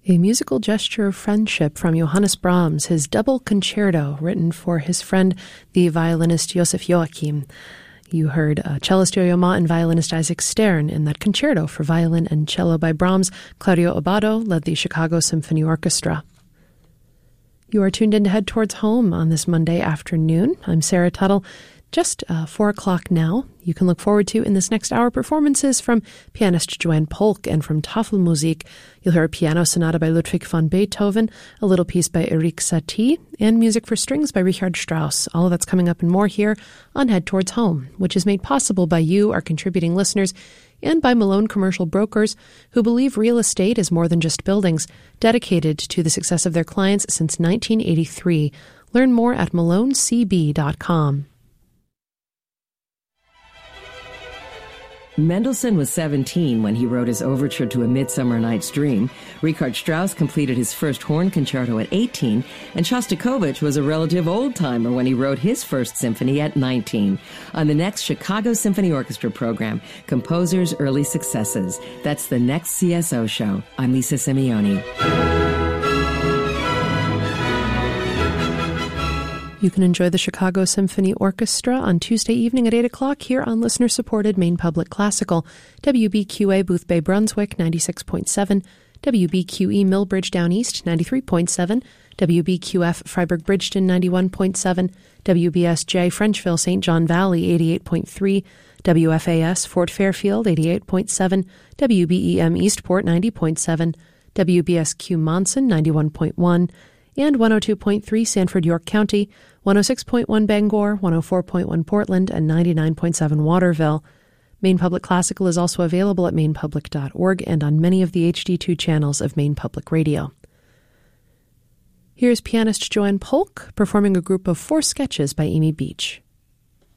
A musical gesture of friendship from Johannes Brahms, his double concerto written for his friend, the violinist Josef Joachim. You heard cellist Yo-Yo Ma and violinist Isaac Stern in that concerto for violin and cello by Brahms. Claudio Abbado led the Chicago Symphony Orchestra. You are tuned in to Head Towards Home on this Monday afternoon. I'm Sarah Tuttle. Just 4 o'clock now. You can look forward to, in this next hour, performances from pianist Joanne Polk, and from Tafelmusik, you'll hear a piano sonata by Ludwig van Beethoven, a little piece by Erik Satie, and music for strings by Richard Strauss. All of that's coming up and more here on Head Towards Home, which is made possible by you, our contributing listeners, and by Malone Commercial Brokers, who believe real estate is more than just buildings, dedicated to the success of their clients since 1983. Learn more at malonecb.com. Mendelssohn was 17 when he wrote his overture to A Midsummer Night's Dream. Richard Strauss completed his first horn concerto at 18, and Shostakovich was a relative old-timer when he wrote his first symphony at 19. On the next Chicago Symphony Orchestra program, Composers' Early Successes. That's the next CSO show. I'm Lisa Simeoni. You can enjoy the Chicago Symphony Orchestra on Tuesday evening at 8 o'clock here on listener-supported Maine Public Classical, WBQA Boothbay Brunswick 96.7, WBQE Millbridge Down East 93.7, WBQF Freiburg Bridgeton 91.7, WBSJ Frenchville St. John Valley 88.3, WFAS Fort Fairfield 88.7, WBEM Eastport 90.7, WBSQ Monson 91.1, and 102.3 Sanford, York County, 106.1 Bangor, 104.1 Portland, and 99.7 Waterville. Maine Public Classical is also available at mainepublic.org and on many of the HD2 channels of Maine Public Radio. Here's pianist Joanne Polk performing a group of 4 sketches by Amy Beach.